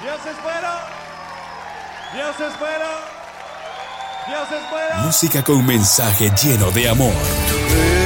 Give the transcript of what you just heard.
Dios es bueno. Dios es bueno. Dios es bueno. Música con mensaje lleno de amor.